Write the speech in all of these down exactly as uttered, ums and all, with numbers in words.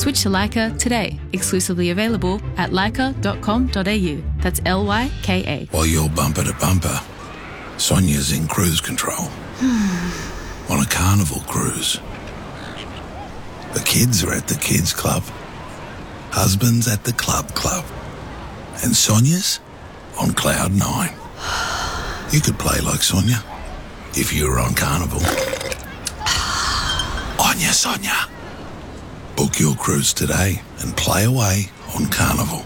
Switch to Lyca today. Exclusively available at lyca dot com dot a u. That's L Y K A. While you're bumper to bumper, Sonia's in cruise control. On a Carnival cruise. The kids are at the kids club. Husband's at the club club. And Sonia's on cloud nine. You could play like Sonia if you were on Carnival. Onya Sonia. Book your cruise today and play away on Carnival.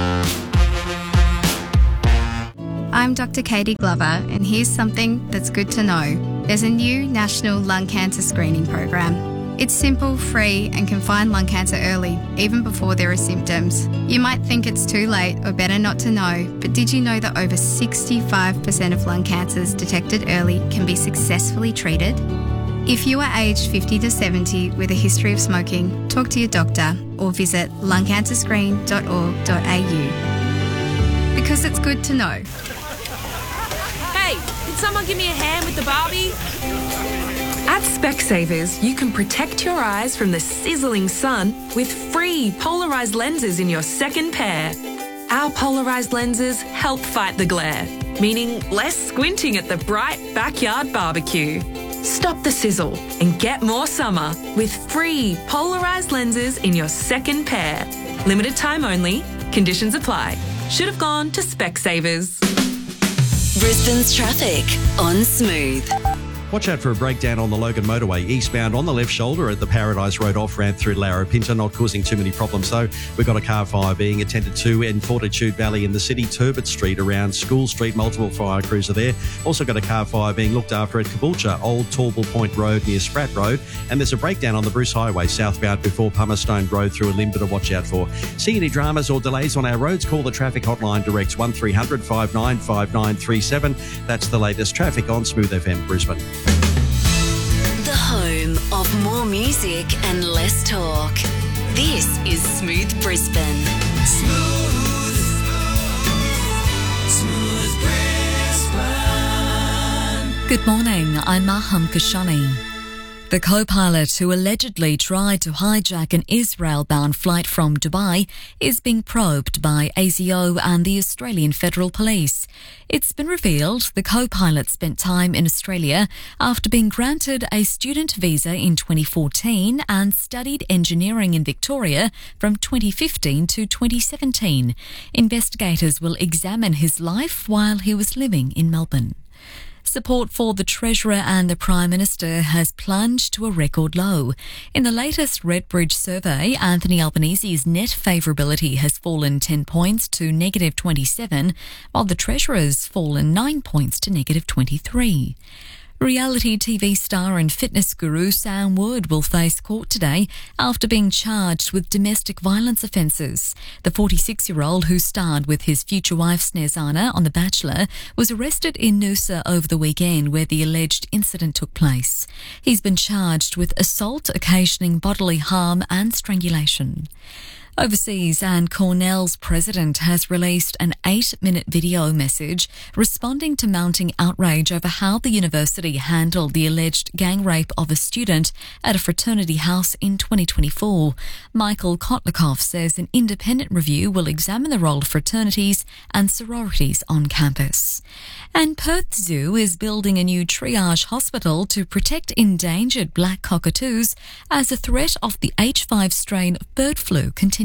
I'm Doctor Katie Glover, and here's something that's good to know. There's a new national lung cancer screening program. It's simple, free, and can find lung cancer early, even before there are symptoms. You might think it's too late or better not to know, but did you know that over sixty-five percent of lung cancers detected early can be successfully treated? If you are aged fifty to seventy with a history of smoking, talk to your doctor or visit lung cancer screen dot org dot a u. Because it's good to know. Hey, can someone give me a hand with the Barbie? At Specsavers, you can protect your eyes from the sizzling sun with free polarised lenses in your second pair. Our polarised lenses help fight the glare, meaning less squinting at the bright backyard barbecue. Stop the sizzle and get more summer with free polarised lenses in your second pair. Limited time only. Conditions apply. Should have gone to Specsavers. Brisbane's traffic on Smooth. Watch out for a breakdown on the Logan motorway, eastbound on the left shoulder at the Paradise Road off-ramp through Larapinta, not causing too many problems though. We've got a car fire being attended to in Fortitude Valley in the city, Turbot Street around School Street, multiple fire crews are there. Also got a car fire being looked after at Caboolture, Old Tauble Point Road near Spratt Road, and there's a breakdown on the Bruce Highway southbound before Pummerstone Road through Olimba to watch out for. See any dramas or delays on our roads? Call the traffic hotline direct one three hundred five nine five nine three seven. That's the latest traffic on Smooth F M Brisbane. The home of more music and less talk. This is Smooth Brisbane. Smooth. Smooth Brisbane. Good morning, I'm Maham Kashani. The co-pilot who allegedly tried to hijack an Israel-bound flight from Dubai is being probed by A S I O and the Australian Federal Police. It's been revealed the co-pilot spent time in Australia after being granted a student visa in twenty fourteen and studied engineering in Victoria from twenty fifteen to twenty seventeen. Investigators will examine his life while he was living in Melbourne. Support for the Treasurer and the Prime Minister has plunged to a record low. In the latest Redbridge survey, Anthony Albanese's net favourability has fallen ten points to negative twenty-seven, while the Treasurer's fallen nine points to negative twenty-three. Reality T V star and fitness guru Sam Wood will face court today after being charged with domestic violence offences. The forty-six-year-old who starred with his future wife Snezana on The Bachelor was arrested in Noosa over the weekend where the alleged incident took place. He's been charged with assault occasioning bodily harm and strangulation. Overseas, and Cornell's president has released an eight-minute video message responding to mounting outrage over how the university handled the alleged gang rape of a student at a fraternity house in twenty twenty-four. Michael Kotlikoff says an independent review will examine the role of fraternities and sororities on campus. And Perth Zoo is building a new triage hospital to protect endangered black cockatoos as the threat of the H five strain of bird flu continues.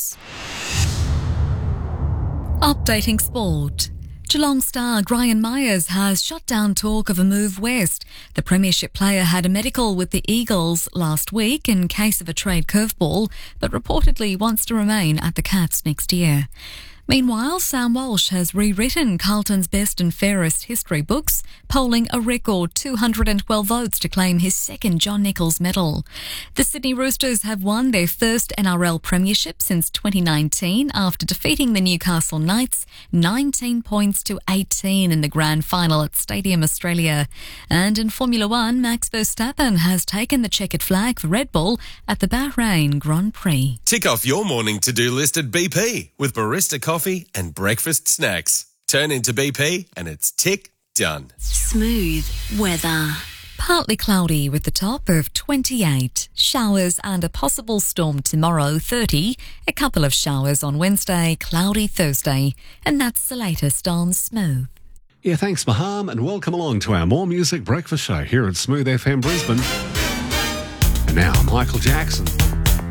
Updating sport. Geelong star Gryan Myers has shut down talk of a move west. The premiership player had a medical with the Eagles last week in case of a trade curveball, but reportedly wants to remain at the Cats next year. Meanwhile, Sam Walsh has rewritten Carlton's best and fairest history books, polling a record two hundred twelve votes to claim his second John Nichols medal. The Sydney Roosters have won their first N R L premiership since twenty nineteen after defeating the Newcastle Knights nineteen points to eighteen in the grand final at Stadium Australia. And in Formula One, Max Verstappen has taken the checkered flag for Red Bull at the Bahrain Grand Prix. Tick off your morning to-do list at B P with barista coffee and breakfast snacks. Turn into B P and it's tick done. Smooth weather. Partly cloudy with the top of twenty-eight. Showers and a possible storm tomorrow, thirty. A couple of showers on Wednesday, cloudy Thursday. And that's the latest on Smooth. Yeah, thanks, Maham, and welcome along to our More Music Breakfast Show here at Smooth F M Brisbane. And now, Michael Jackson.